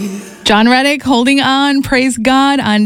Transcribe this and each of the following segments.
John Reddick, Holding On, praise God on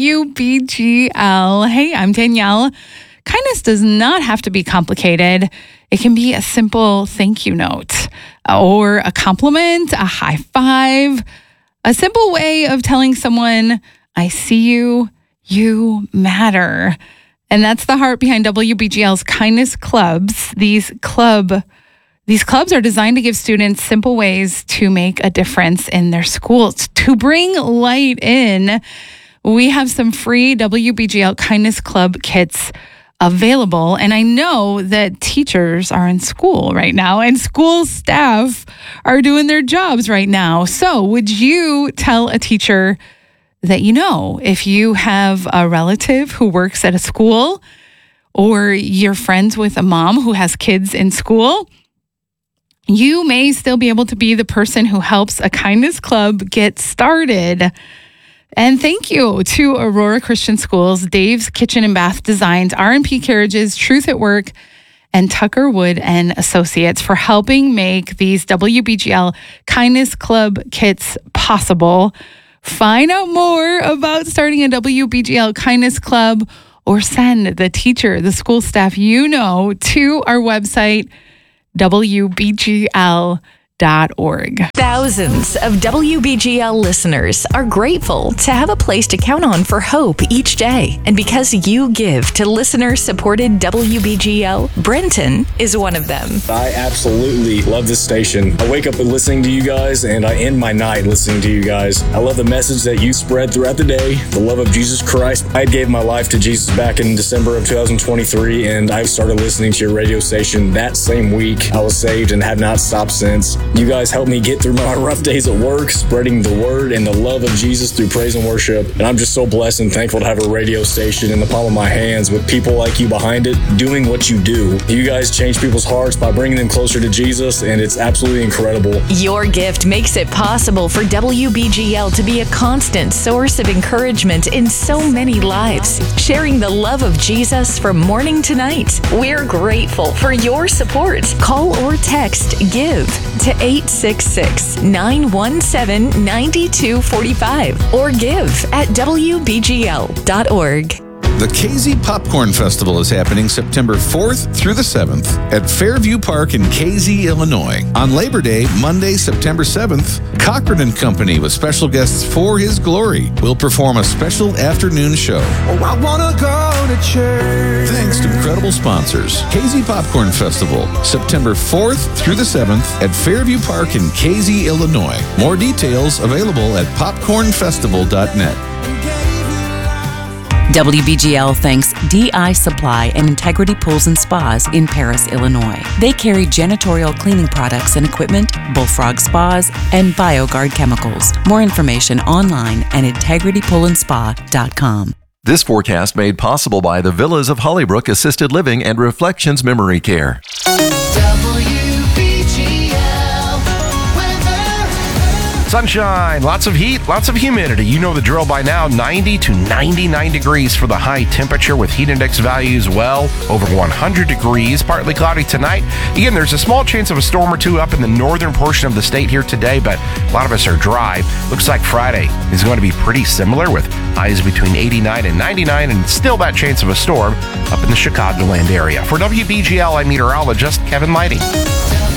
WBGL. Hey, I'm Danielle. Kindness does not have to be complicated. It can be a simple thank you note or a compliment, a high five, a simple way of telling someone, I see you, you matter. And that's the heart behind WBGL's Kindness Clubs. These clubs are designed to give students simple ways to make a difference in their schools. To bring light in, we have some free WBGL Kindness Club kits available. And I know that teachers are in school right now and school staff are doing their jobs right now. So would you tell a teacher that you know, if you have a relative who works at a school or you're friends with a mom who has kids in school, you may still be able to be the person who helps a kindness club get started. And thank you to Aurora Christian Schools, Dave's Kitchen and Bath Designs, R&P Carriages, Truth at Work, and Tucker Wood and Associates for helping make these WBGL Kindness Club kits possible. Find out more about starting a WBGL Kindness Club or send the teacher, the school staff you know, to our website, WBGL.org. Thousands of WBGL listeners are grateful to have a place to count on for hope each day. And because you give to listener-supported WBGL, Brenton is one of them. I absolutely love this station. I wake up listening to you guys, and I end my night listening to you guys. I love the message that you spread throughout the day, the love of Jesus Christ. I gave my life to Jesus back in December of 2023, and I started listening to your radio station that same week. I was saved and have not stopped since. You guys helped me get through my rough days at work, spreading the word and the love of Jesus through praise and worship. And I'm just so blessed and thankful to have a radio station in the palm of my hands with people like you behind it, doing what you do. You guys change people's hearts by bringing them closer to Jesus, and it's absolutely incredible. Your gift makes it possible for WBGL to be a constant source of encouragement in so many lives, sharing the love of Jesus from morning to night. We're grateful for your support. Call or text GIVE to 866-917-9245 or give at WBGL.org. The KZ Popcorn Festival is happening September 4th through the 7th at Fairview Park in KZ, Illinois. On Labor Day, Monday, September 7th, Cochran & Company with special guests For His Glory will perform a special afternoon show. Oh, I wanna go to church. Thanks to incredible sponsors. KZ Popcorn Festival, September 4th through the 7th at Fairview Park in KZ, Illinois. More details available at popcornfestival.net. WBGL thanks DI Supply and Integrity Pools and Spas in Paris, Illinois. They carry janitorial cleaning products and equipment, Bullfrog Spas, and BioGuard chemicals. More information online at integritypoolandspa.com. This forecast made possible by the Villas of Hollybrook Assisted Living and Reflections Memory Care. Sunshine, lots of heat, lots of humidity. You know the drill by now. 90 to 99 degrees for the high temperature with heat index values well over 100 degrees. Partly cloudy tonight. Again, there's a small chance of a storm or two up in the northern portion of the state here today, but a lot of us are dry. Looks like Friday is going to be pretty similar with highs between 89 and 99 and still that chance of a storm up in the Chicagoland area. For WBGL, I'm meteorologist Kevin Lighting.